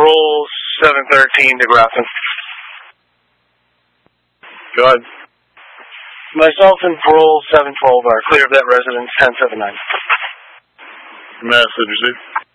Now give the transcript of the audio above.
parole 713 to Grafton. Go ahead. Myself and parole 712 are clear of that residence 1079. Message received.